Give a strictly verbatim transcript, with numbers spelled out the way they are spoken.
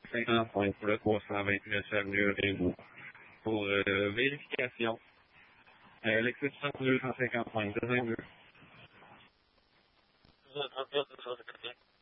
cinquante-cinq pour le trois cent vingt-neuf avenue Raymond. Pour euh, vérification. Euh, l'exception deux cent cinquante-cinq, deux cent deux. deux cent trente-quatre, deux cent cinquante-cinq.